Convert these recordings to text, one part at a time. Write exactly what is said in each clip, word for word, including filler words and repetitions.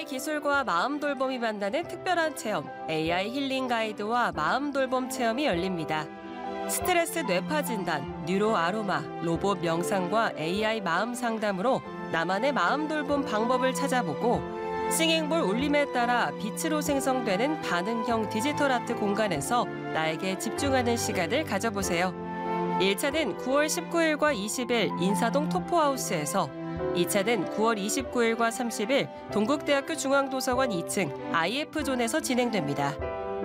에이아이 기술과 마음 돌봄이 만나는 특별한 체험, 에이아이 힐링 가이드와 마음 돌봄 체험이 열립니다. 스트레스 뇌파 진단, 뉴로 아로마, 로봇 명상과 에이아이 마음 상담으로 나만의 마음 돌봄 방법을 찾아보고 싱잉볼 울림에 따라 빛으로 생성되는 반응형 디지털 아트 공간에서 나에게 집중하는 시간을 가져보세요. 일 차는 구월 십구일과 이십일 인사동 토포하우스에서, 이 차는 구월 이십구일과 삼십일 동국대학교 중앙도서관 이 층 아이에프존에서 진행됩니다.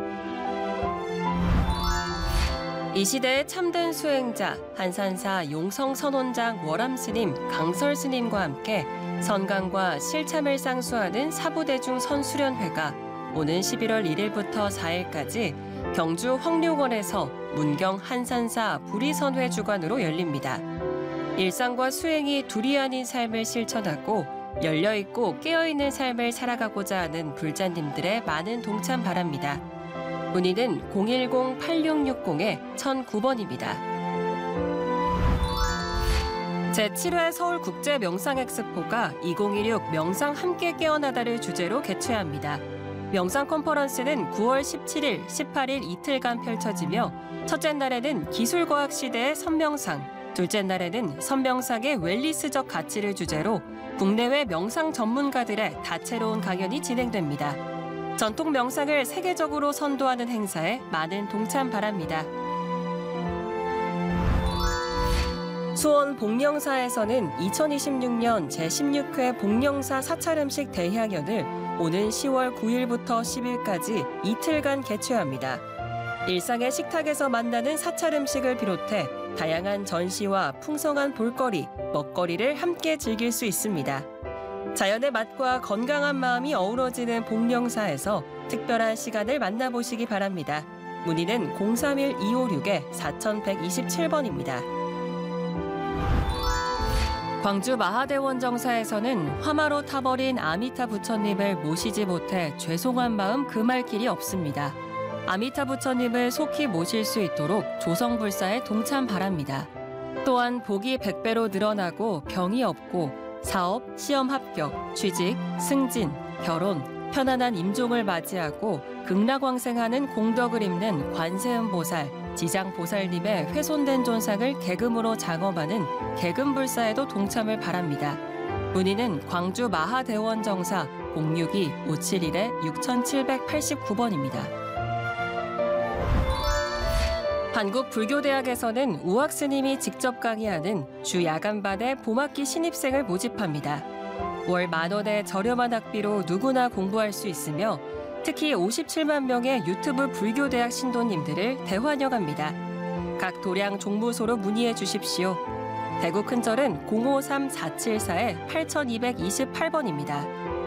이 시대의 참된 수행자, 한산사 용성선원장 월암스님, 강설스님과 함께 선강과 실참을 쌍수하는 사부대중 선수련회가 오는 십일월 일일부터 사일까지 경주 황룡원에서 문경 한산사 불의선회 주관으로 열립니다. 일상과 수행이 둘이 아닌 삶을 실천하고 열려있고 깨어있는 삶을 살아가고자 하는 불자님들의 많은 동참 바랍니다. 문의는 공일공 팔육육공 천구 번입니다. 제칠 회 서울국제명상엑스포가 이천이십육 명상 함께 깨어나다를 주제로 개최합니다. 명상 컨퍼런스는 구월 십칠일, 십팔일 이틀간 펼쳐지며 첫째 날에는 기술과학 시대의 선명상, 둘째 날에는 선명상의 웰리스적 가치를 주제로 국내외 명상 전문가들의 다채로운 강연이 진행됩니다. 전통 명상을 세계적으로 선도하는 행사에 많은 동참 바랍니다. 수원 복령사에서는 이천이십육년 제십육 회 복령사 사찰음식 대향연을 오는 시월 구일부터 십일까지 이틀간 개최합니다. 일상의 식탁에서 만나는 사찰음식을 비롯해 다양한 전시와 풍성한 볼거리, 먹거리를 함께 즐길 수 있습니다. 자연의 맛과 건강한 마음이 어우러지는 복령사에서 특별한 시간을 만나보시기 바랍니다. 문의는 공삼일 이오육 사천백이십칠 번입니다. 광주 마하대원 정사에서는 화마로 타버린 아미타 부처님을 모시지 못해 죄송한 마음 금할 길이 없습니다. 아미타 부처님을 속히 모실 수 있도록 조성불사에 동참 바랍니다. 또한 복이 백 배로 늘어나고 병이 없고 사업, 시험 합격, 취직, 승진, 결혼, 편안한 임종을 맞이하고 극락왕생하는 공덕을 입는 관세음보살, 지장보살님의 훼손된 존상을 계금으로 장엄하는 계금불사에도 동참을 바랍니다. 문의는 광주 마하대원 정사 공육이 오칠일 육천칠백팔십구 번입니다. 한국불교대학에서는 우학스님이 직접 강의하는 주 야간반에 봄학기 신입생을 모집합니다. 월 만 원의 저렴한 학비로 누구나 공부할 수 있으며 특히 오십칠만 명의 유튜브 불교대학 신도님들을 대환영합니다. 각 도량 종무소로 문의해 주십시오. 대구 큰절은 공오삼 사칠사 팔이이팔 번입니다.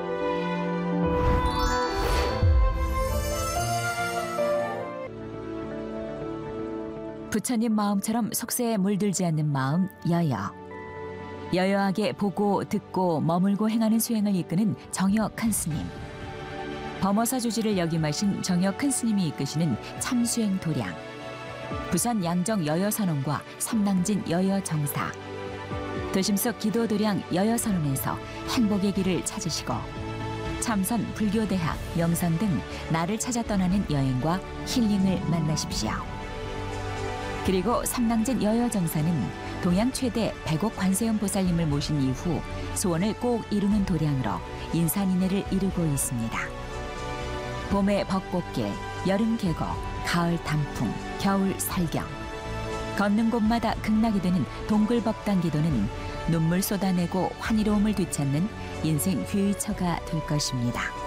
부처님 마음처럼 속세에 물들지 않는 마음 여여. 여여하게 보고 듣고 머물고 행하는 수행을 이끄는 정여 큰 스님. 범어사 주지를 역임하신 정여 큰 스님이 이끄시는 참수행 도량. 부산 양정 여여선원과 삼낭진 여여정사. 도심 속 기도 도량 여여선원에서 행복의 길을 찾으시고 참선 불교대학, 명상 등 나를 찾아 떠나는 여행과 힐링을 만나십시오. 그리고 삼낭진 여여정사는 동양 최대 백억 관세음 보살님을 모신 이후 소원을 꼭 이루는 도량으로 인산인해를 이루고 있습니다. 봄의 벚꽃길, 여름 계곡, 가을 단풍, 겨울 살경. 걷는 곳마다 극락이 되는 동굴법당 기도는 눈물 쏟아내고 환희로움을 되찾는 인생 귀의처가 될 것입니다.